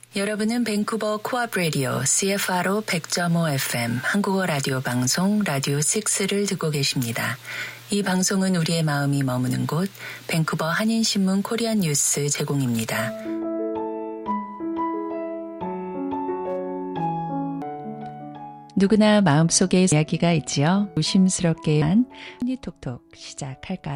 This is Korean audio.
여러분은 밴쿠버 코앞 라디오 CFRO 100.5 FM 한국어 라디오 방송 라디오 6를 듣고 계십니다. 이 방송은 우리의 마음이 머무는 곳 밴쿠버 한인신문 코리안 뉴스 제공입니다. 누구나 마음속에 이야기가 있지요. 조심스럽게만 톡톡 시작할까요?